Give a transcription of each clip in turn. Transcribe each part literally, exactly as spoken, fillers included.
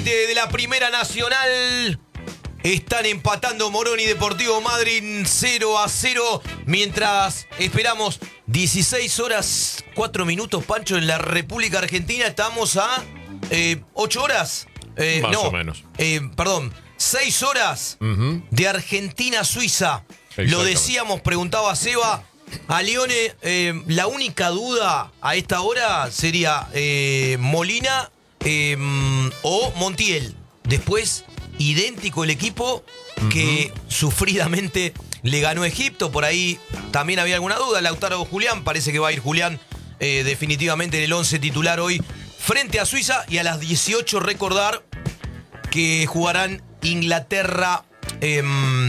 veinte de la Primera Nacional. Están empatando Morón y Deportivo Madryn cero a cero. Mientras esperamos dieciséis horas cuatro minutos, Pancho, en la República Argentina. Estamos a eh, ocho horas. Eh, Más no, o menos. Eh, perdón, seis horas uh-huh. de Argentina a Suiza. Lo decíamos, preguntaba Seba. A Lione, eh, la única duda a esta hora sería eh, Molina eh, o Montiel. Después, idéntico el equipo que uh-huh. sufridamente le ganó a Egipto. Por ahí también había alguna duda. Lautaro o Julián, parece que va a ir Julián eh, definitivamente en el once titular hoy frente a Suiza. Y a las dieciocho recordar que jugarán Inglaterra eh,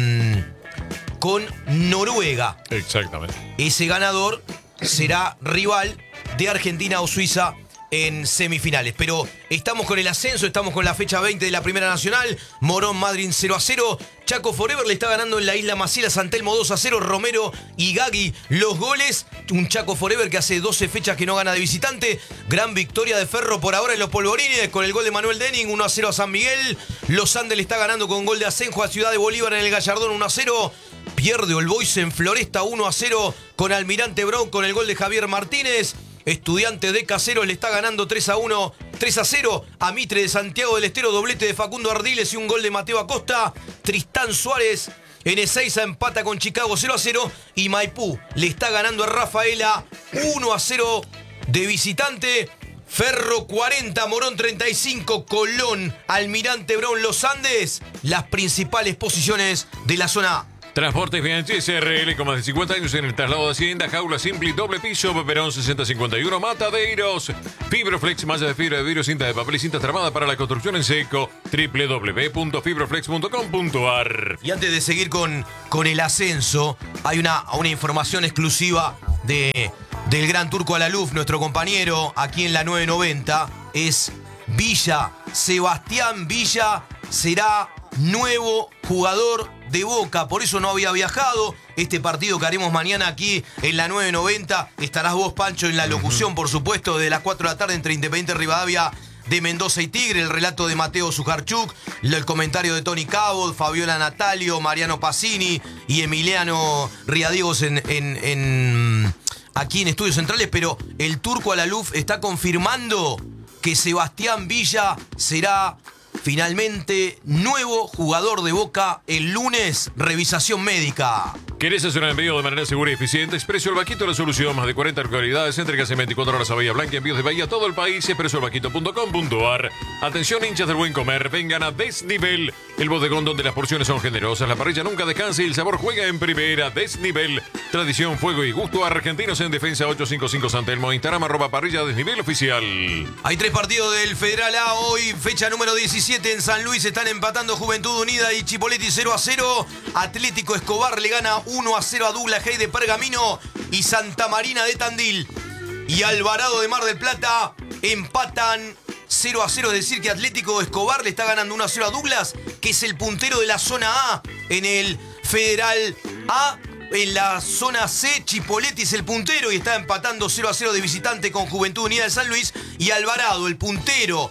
con Noruega. Exactamente. Ese ganador será rival de Argentina o Suiza en semifinales. Pero estamos con el ascenso, estamos con la fecha veinte de la Primera Nacional. Morón Madryn cero a cero. Chaco Forever le está ganando en la Isla Maciel a San Telmo dos a cero. Romero y Gagui los goles. Un Chaco Forever que hace doce fechas que no gana de visitante. Gran victoria de Ferro por ahora en los Polvorines con el gol de Manuel Denning, uno a cero a San Miguel. Los Andes le está ganando con gol de Asenjo a Ciudad de Bolívar en el Gallardón uno a cero. Pierde All Boys en Floresta uno a cero con Almirante Brown con el gol de Javier Martínez. Estudiantes de Caseros le está ganando tres a uno, tres a cero a Mitre de Santiago del Estero, doblete de Facundo Ardiles y un gol de Mateo Acosta. Tristán Suárez en Ezeiza empata con Chicago cero a cero y Maipú le está ganando a Rafaela uno a cero de visitante. Ferro cuarenta, Morón treinta y cinco, Colón, Almirante Brown, Los Andes, las principales posiciones de la zona A. Transportes Bianchi S R L con más de cincuenta años en el traslado de Hacienda, jaula simple y doble piso, Peperón sesenta cincuenta y uno, Mataderos, Fibroflex, malla de fibra de vidrio, cinta de papel y cinta tramada para la construcción en seco, doble u doble u doble u punto fibroflex punto com punto a r. Y antes de seguir con, con el ascenso, hay una, una información exclusiva de, del gran Turco Alaluf, nuestro compañero aquí en la nueve noventa, es Villa, Sebastián Villa será nuevo jugador de Boca, por eso no había viajado. Este partido que haremos mañana aquí en la nueve noventa, estarás vos, Pancho, en la locución, por supuesto, de las cuatro de la tarde entre Independiente Rivadavia de Mendoza y Tigre, el relato de Mateo Zujarchuk, el comentario de Tony Cabot, Fabiola Natalio, Mariano Pacini y Emiliano Riadiegos en, en, en, aquí en Estudios Centrales, pero el Turco Alaluf está confirmando que Sebastián Villa será finalmente nuevo jugador de Boca el lunes. Revisación médica. ¿Querés hacer un envío de manera segura y eficiente? Expreso El Vaquito, la solución. Más de cuarenta localidades, entregas en veinticuatro horas a Bahía Blanca, envíos de Bahía a todo el país. expreso el vaquito punto com punto a r. Atención, hinchas del buen comer, vengan a Desnivel, el bodegón donde las porciones son generosas, la parrilla nunca descansa y el sabor juega en primera. Desnivel, tradición, fuego y gusto argentinos en Defensa ochocientos cincuenta y cinco San Telmo, Instagram arroba parrilla Desnivel oficial. Hay tres partidos del Federal A hoy, fecha número diecisiete en San Luis, están empatando Juventud Unida y Chipoleti cero a cero. Atlético Escobar le gana uno a cero a Douglas Hay de Pergamino y Santa Marina de Tandil y Alvarado de Mar del Plata empatan cero a cero, es decir que Atlético Escobar le está ganando uno a cero a Douglas, que es el puntero de la zona A en el Federal A. En la zona C, Chipoleti es el puntero y está empatando cero a cero de visitante con Juventud Unida de San Luis, y Alvarado, el puntero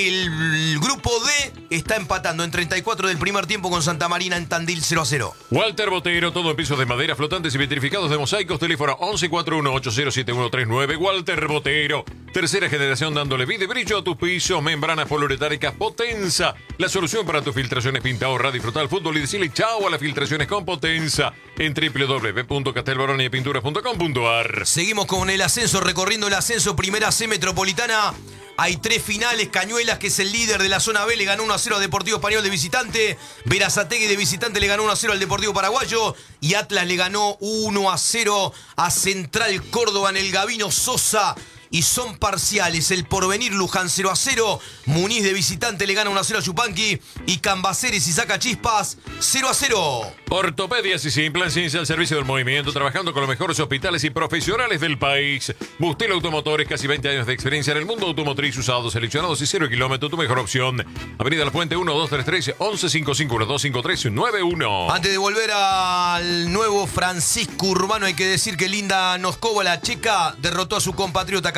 del grupo D, está empatando en treinta y cuatro del primer tiempo con Santa Marina en Tandil cero a cero. Walter Botero, todo en pisos de madera, flotantes y vitrificados de mosaicos, teléfono once cuarenta y uno ochenta siete uno tres nueve. Walter Botero, tercera generación dándole vida y brillo a tus pisos, membranas poliuretáricas Potenza, la solución para tus filtraciones. Pinta, ahorra, disfruta el fútbol y decirle chao a las filtraciones con Potenza en doble u doble u doble u punto castelbaroni pinturas punto com punto a r. Seguimos con el ascenso, recorriendo el ascenso Primera C Metropolitana. Hay tres finales. Cañuelas, que es el líder de la zona B, le ganó uno a cero al Deportivo Español de visitante. Berazategui de visitante le ganó uno a cero al Deportivo Paraguayo. Y Atlas le ganó uno a cero a Central Córdoba en el Gabino Sosa. Y son parciales. El Porvenir Luján cero a cero. Muniz de visitante le gana uno a cero a Yupanqui. Y Cambaceres y Saca Chispas cero a cero. Ortopedias y Simplan, ciencia al servicio del movimiento, trabajando con los mejores hospitales y profesionales del país. Bustelo Automotores, casi veinte años de experiencia en el mundo automotriz, usados, seleccionados y cero kilómetros, tu mejor opción. Avenida La Fuente uno dos tres tres, once cincuenta y cinco, uno dos cinco tres nueve uno. Antes de volver al nuevo Francisco Urbano, hay que decir que Linda Noskova, la checa, derrotó a su compatriota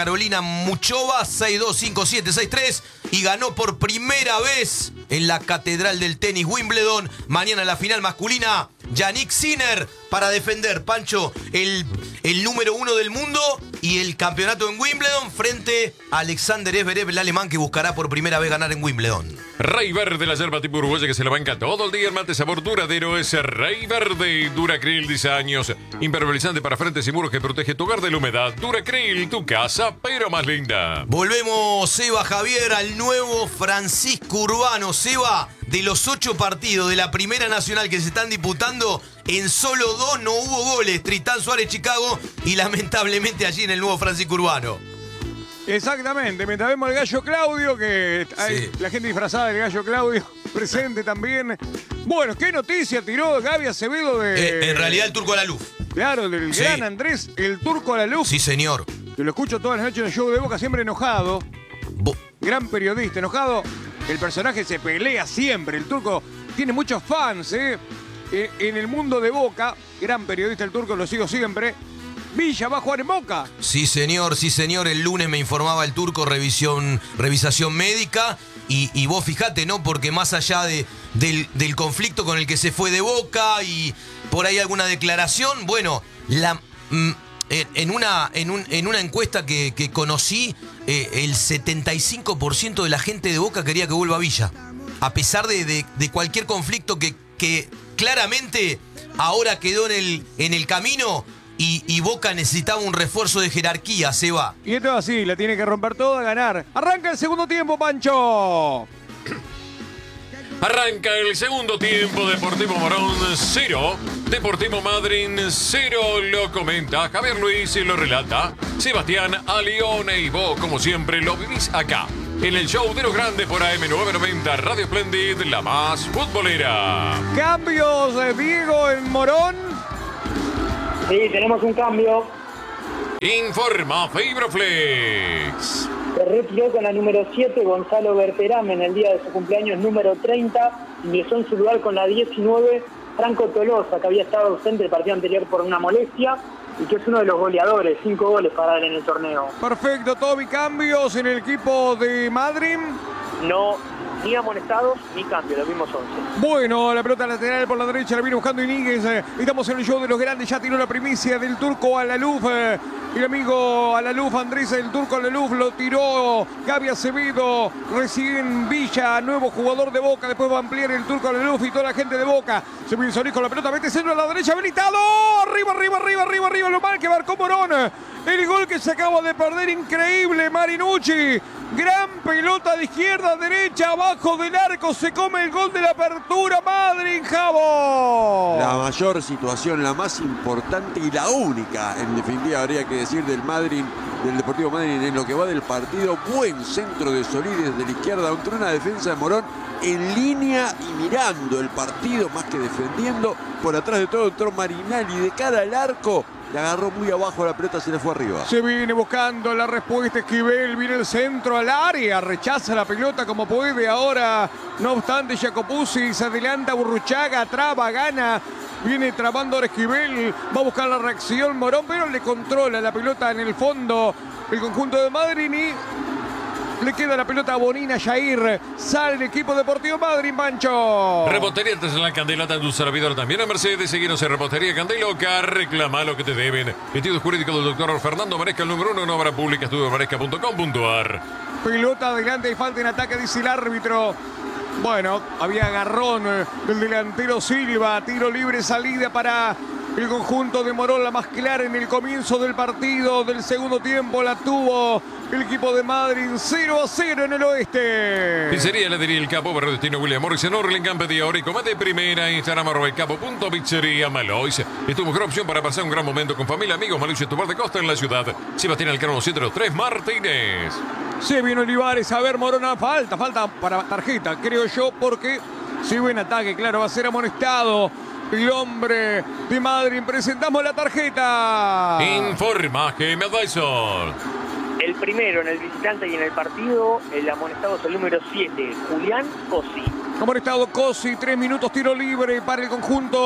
Carolina Muchova, seis dos, cinco siete, seis tres, y ganó por primera vez en la Catedral del Tenis Wimbledon. Mañana la final masculina, Jannik Sinner para defender, Pancho, el, el número uno del mundo y el campeonato en Wimbledon frente a Alexander Zverev, el alemán, que buscará por primera vez ganar en Wimbledon. Rey Verde, la yerba tipo uruguaya que se la banca todo el día. El mate sabor duradero es Rey Verde. Duracril, diez años. Impermeabilizante para frentes y muros que protege tu hogar de la humedad. Duracril, tu casa, pero más linda. Volvemos, Seba Javier, al nuevo Francisco Urbano. Seba, de los ocho partidos de la Primera Nacional que se están disputando, en solo dos no hubo goles. Tristán Suárez, Chicago, y lamentablemente allí en el nuevo Francisco Urbano. Exactamente, mientras vemos al Gallo Claudio, que hay Sí. la gente disfrazada del Gallo Claudio presente también. Bueno, ¿qué noticia tiró Gaby Acevedo de...? Eh, en realidad el turco a la luz. Claro, del Sí. gran Andrés, el turco a la luz. Sí, señor. Que lo escucho todas las noches en el show de Boca, siempre enojado. Bo- Gran periodista, enojado. El personaje se pelea siempre. El turco tiene muchos fans, ¿eh? Eh, en el mundo de Boca, gran periodista el turco, lo sigo siempre. Villa va a jugar en Boca. Sí, señor, sí, señor. El lunes me informaba el turco, revisión, revisación médica. Y, y vos fijate, ¿no? Porque más allá de, del, del conflicto con el que se fue de Boca y por ahí alguna declaración, bueno, la, mm, en, en, una, en, un, en una encuesta que, que conocí, eh, el setenta y cinco por ciento de la gente de Boca quería que vuelva a Villa. A pesar de, de, de cualquier conflicto que, que claramente ahora quedó en el, en el camino. Y, y Boca necesitaba un refuerzo de jerarquía, Seba. Y esto es así, la tiene que romper toda, ganar. Arranca el segundo tiempo, Pancho. Arranca el segundo tiempo. Deportivo Morón cero. Deportivo Madryn cero. Lo comenta Javier Luis y lo relata Sebastián Alione. Y vos, como siempre, lo vivís acá, en el show de los grandes por A M novecientos noventa Radio Splendid, la más futbolera. Cambios, eh, Diego, en Morón. Sí, tenemos un cambio. Informa Fibroflex. Se retiró con la número siete Gonzalo Berterame en el día de su cumpleaños número treinta. Ingresó en su lugar con la diecinueve Franco Tolosa, que había estado ausente el partido anterior por una molestia y que es uno de los goleadores, cinco goles para él en el torneo. Perfecto, Toby, cambios en el equipo de Madryn. No, ni amonestados ni cambio, los mismos once. Bueno, la pelota lateral por la derecha la viene buscando Iníguez. Eh, Estamos en el show de los grandes. Ya tiró la primicia del turco Alaluf. Eh, el amigo Alaluf, Andrés, el turco Alaluf, lo tiró Gaby Acevedo. Recién Villa, nuevo jugador de Boca. Después va a ampliar el turco Alaluf y toda la gente de Boca. Se viene Solís con la pelota, mete centro a la derecha, habilitado. Arriba, arriba, arriba, arriba, arriba. Lo mal que marcó Morón. El gol que se acaba de perder, increíble, Marinucci. Gran pelota de izquierda a derecha, abajo del arco, se come el gol de la apertura, Madryn, Javo. La mayor situación, la más importante y la única, en definitiva, habría que decir del Madryn, del Deportivo Madryn en lo que va del partido. Buen centro de Solís desde la izquierda, contra una defensa de Morón en línea y mirando el partido más que defendiendo. Por atrás de todo entró Marinelli de cara al arco. Le agarró muy abajo la pelota, se le fue arriba. Se viene buscando la respuesta Esquivel, viene el centro al área, rechaza la pelota como puede ahora. No obstante, Jacopuzzi se adelanta, Burruchaga, traba, gana. Viene trabando ahora Esquivel, va a buscar la reacción Morón, pero le controla la pelota en el fondo el conjunto de Madryn y le queda la pelota a Bonina Jair. Sale el equipo Deportivo Madryn, Pancho. Repostería Artesanal Candela, tan dulce servidor también a Mercedes. Seguinos en Repostería Candeloca. Reclama lo que te deben. Estudio jurídico del doctor Fernando Maresca, el número uno en obra pública, estudio maresca punto com punto ar. Pelota adelante y falta en ataque, dice el árbitro. Bueno, había agarrón eh, del delantero Silva. Tiro libre, salida para el conjunto de Morón, la más clara en el comienzo del partido. Del segundo tiempo la tuvo el equipo de Madryn, cero a cero en el oeste. Pizzería Heladería El Capo, barrio destino William Morris, en Orlingham, pedía hora y comete primera. Instagram arroba el capo punto pizzería Malois. Es tu mejor opción para pasar un gran momento con familia, amigos. Malois es tu bar de costa en la ciudad. Sebastián Alcano siete dos tres Martínez. Se viene Olivares, a ver Morona, falta, falta para tarjeta, creo yo, porque si ven ataque, claro, va a ser amonestado el hombre de Madryn. Presentamos la tarjeta. Informa Game Advisor. El primero en el visitante y en el partido, el amonestado es el número siete, Julián Cosi. Amonestado Cosi, tres minutos, tiro libre para el conjunto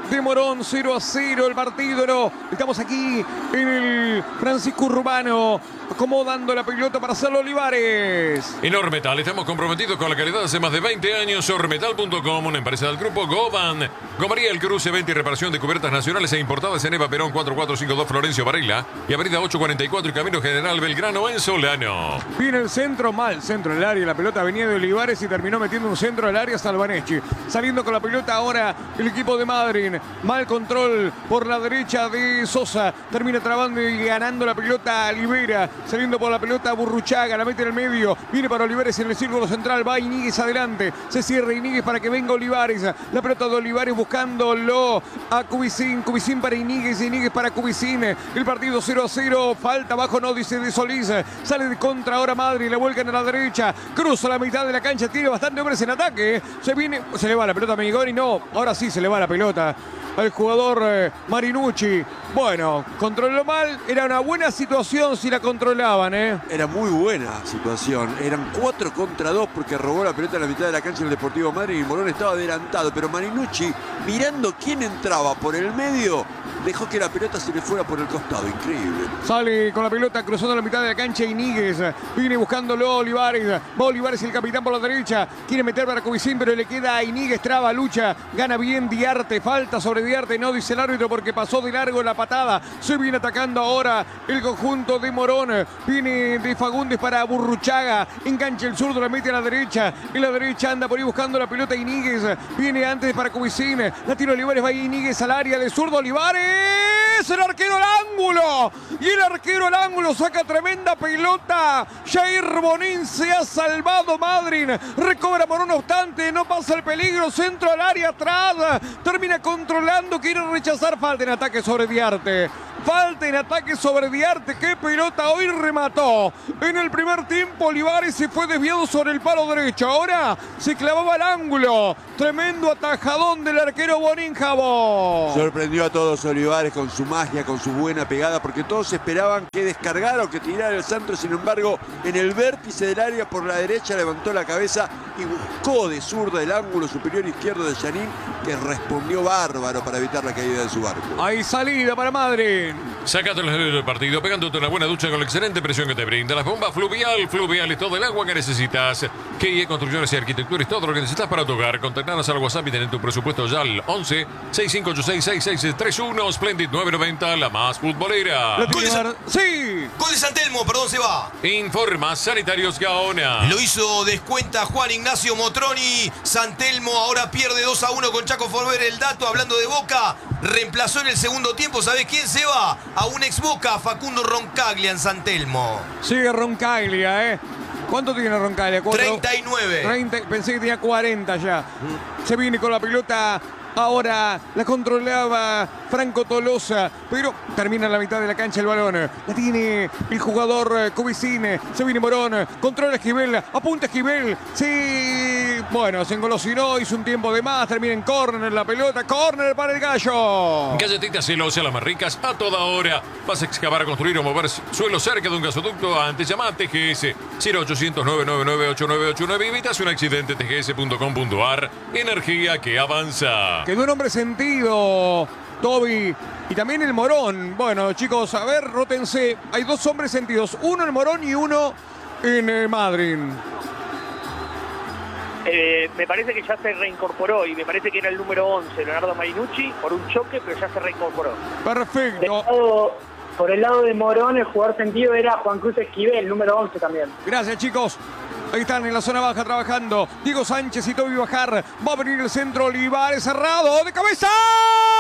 de Morón, cero a cero el partido. No, estamos aquí en el Francisco Urbano, acomodando la pelota para hacerlo Olivares. En Ormetal estamos comprometidos con la calidad hace más de veinte años. Ormetal punto com, una empresa del grupo Goban. Gomaría El Cruce, venta y reparación de cubiertas nacionales e importadas en Eva Perón cuatro cuatro cinco dos Florencio Varela y avenida ocho cuarenta y cuatro y Camino General Belgrano en Solano. Viene el centro, mal centro del área. La pelota venía de Olivares y terminó metiendo un centro del área hasta Albanecci. Saliendo con la pelota ahora el equipo de Madryn. Mal control por la derecha de Sosa. Termina trabando y ganando la pelota a Libera. Saliendo por la pelota Burruchaga, la mete en el medio. Viene para Olivares en el círculo central. Va Iñiguez adelante. Se cierra Iñiguez para que venga Olivares. La pelota de Olivares buscándolo a Cubicín. Cubicín para Iñiguez. Iñiguez para Cubicín. El partido cero a cero. Falta bajo Nódice de Solís. Sale de contra ahora Madryn. Le vuelcan a la derecha. Cruza la mitad de la cancha. Tiene bastante hombres en ataque. Se viene. Se le va la pelota a Mengoni. No. Ahora sí se le va la pelota al jugador eh, Marinucci. Bueno, controló mal. Era una buena situación si la controlaban, ¿eh? Era muy buena situación. Eran cuatro contra dos porque robó la pelota en la mitad de la cancha del Deportivo Madryn y Morón estaba adelantado. Pero Marinucci, mirando quién entraba por el medio, dejó que la pelota se le fuera por el costado. Increíble. Sale con la pelota cruzando la mitad de la cancha Iñiguez. Viene buscándolo Olivares. Va Olivares, el capitán por la derecha. Quiere meter para Cubicín, pero le queda a Iñiguez. Traba, lucha. Gana bien Diarte. Falta sobre Diarte. No dice el árbitro porque pasó de largo la patada. Se viene atacando ahora el conjunto de Morón. Viene de Fagundes para Burruchaga. Engancha el zurdo, la mete a la derecha. En la derecha anda por ahí buscando la pelota Iñiguez. Viene antes para Cubicín. La tira Olivares. Va Iñiguez al área de zurdo. Olivares. El arquero al ángulo. Y el arquero al ángulo saca tremenda pelota. Jair Bonín se ha salvado Madryn. Recobra Morón, no obstante. No pasa el peligro. Centro al área atrás. Termina controlando. Quiere rechazar. Falta en ataque sobre Diarte. Falta en ataque sobre Diarte. Qué pelota hoy remató. En el primer tiempo Olivares se fue desviado sobre el palo derecho. Ahora se clavaba al ángulo. Tremendo atajadón del arquero Bonín Jabó. Sorprendió a todos Olivares con su magia, con su buena pegada, porque todos esperaban que descargara o que tirara el centro. Sin embargo, en el vértice del área por la derecha levantó la cabeza y buscó de zurda el ángulo superior izquierdo de Janín, que respondió bárbaro para evitar la caída de su barco. Hay salida para Madryn. Sácate el del partido pegándote una buena ducha con la excelente presión que te brinda la bomba Fluvial. Fluvial es todo el agua que necesitas. K I E Construcciones y Arquitectura es todo lo que necesitas para tu hogar. Contactanos al WhatsApp y ten tu presupuesto ya al once, sesenta y cinco ochenta y seis, sesenta y seis treinta y uno. Splendid nueve noventa, la más futbolera. La Gol de, San... sí. Gol de San Telmo, perdón, se va. Informa Sanitarios Gaona. Lo hizo descuenta Juan Ignacio Motroni. San Telmo ahora pierde dos a uno con Chaco Forber. El dato, hablando de Boca, reemplazó en el segundo tiempo. ¿Sabés quién se va? A un ex Boca, Facundo Roncaglia en San Telmo. Sigue Roncaglia, ¿eh? ¿Cuánto tiene Roncaglia? treinta y nueve. treinta, pensé que tenía cuarenta ya. Se viene con la pelota. Ahora la controlaba Franco Tolosa, pero termina en la mitad de la cancha el balón. La tiene el jugador Cubicín. Se viene Morón, controla Esquivel, apunta Esquivel. Sí, bueno, se engolosinó, hizo un tiempo de más. Termina en córner la pelota, córner para el Gallo. Galletitas Celosa, las más ricas a toda hora. Vas a excavar, construir o mover suelo cerca de un gasoducto. Antes llama a T G S cero ochocientos, nueve nueve nueve, ocho nueve ocho nueve. Evitas un accidente. T G S punto com punto ar. Energía que avanza. Quedó un hombre sentido, Toby. Y también el Morón. Bueno, chicos, a ver, rótense. Hay dos hombres sentidos. Uno en Morón y uno en eh, Madryn. Eh, me parece que ya se reincorporó y me parece que era el número once, Leonardo Marinucci, por un choque, pero ya se reincorporó. Perfecto. Del lado, por el lado de Morón, el jugador sentido era Juan Cruz Esquivel, número once también. Gracias, chicos. Ahí están en la zona baja trabajando Diego Sánchez y Toby Bajar. Va a venir el centro, Olivares cerrado de cabeza.